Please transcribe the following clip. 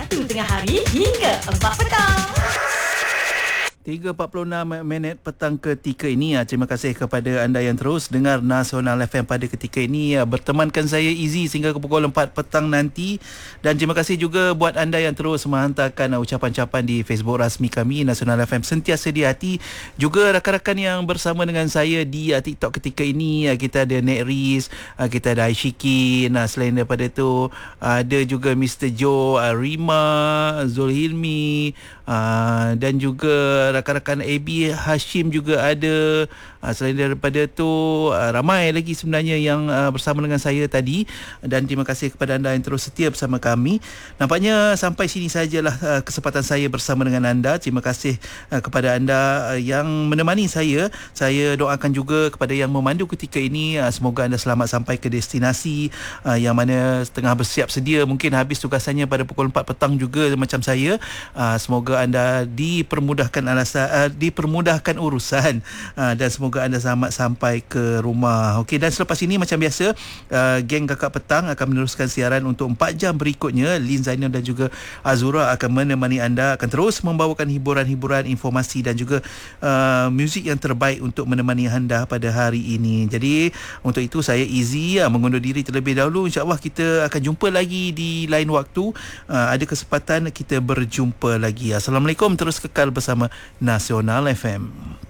Waktu tengah hari hingga 4 petang. 3.46 petang ketika ini. Terima kasih kepada anda yang terus dengar Nasional FM pada ketika ini. Bertemankan saya Izzy sehingga ke pukul 4 petang nanti. Dan terima kasih juga buat anda yang terus menghantarkan ucapan-ucapan di Facebook rasmi kami Nasional FM Sentiasa di Hati. Juga rakan-rakan yang bersama dengan saya di TikTok ketika ini. Kita ada Nek Riz, kita ada Aishikin. Selain daripada tu ada juga Mr. Joe, Rima, Zulhilmi, dan juga rakan-rakan AB Hashim juga ada. Selain daripada tu ramai lagi sebenarnya yang bersama dengan saya tadi. Dan terima kasih kepada anda yang terus setia bersama kami. Nampaknya sampai sini sajalah kesempatan saya bersama dengan anda. Terima kasih kepada anda yang menemani saya. Saya doakan juga kepada yang memandu ketika ini, semoga anda selamat sampai ke destinasi. Yang mana tengah bersiap sedia, mungkin habis tugasannya pada pukul 4 petang juga macam saya. Semoga anda dipermudahkan urusan, dan semoga anda selamat sampai ke rumah. Okey, dan selepas ini macam biasa, geng Kakak Petang akan meneruskan siaran untuk 4 jam berikutnya. Lin Zainal dan juga Azura akan menemani anda, akan terus membawakan hiburan-hiburan, informasi dan juga muzik yang terbaik untuk menemani anda pada hari ini. Jadi untuk itu saya Izzy mengundur diri terlebih dahulu. InsyaAllah kita akan jumpa lagi di lain waktu. Ada kesempatan kita berjumpa lagi. Assalamualaikum, terus kekal bersama Nasional FM.